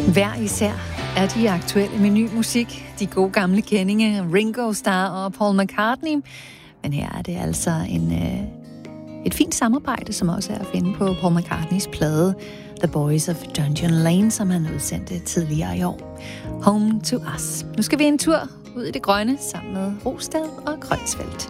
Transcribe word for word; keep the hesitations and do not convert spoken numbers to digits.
Hver især er de aktuelle med ny musik. De gode gamle kendinge, Ringo Starr og Paul McCartney. Men her er det altså en, øh, et fint samarbejde, som også er at finde på Paul McCartneys plade The Boys of Dungeon Lane, som han udsendte tidligere i år. Home to Us. Nu skal vi en tur ud i det grønne sammen med Rostad og Krønsfeldt.